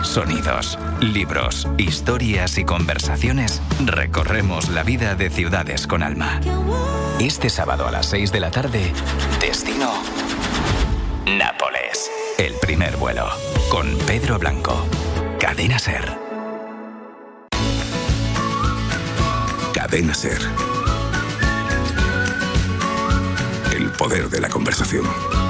sonidos, libros, historias y conversaciones, recorremos la vida de ciudades con alma. Este sábado a las 6 de la tarde, destino Nápoles. El primer vuelo, con Pedro Blanco. Cadena SER. Cadena SER. El poder de la conversación.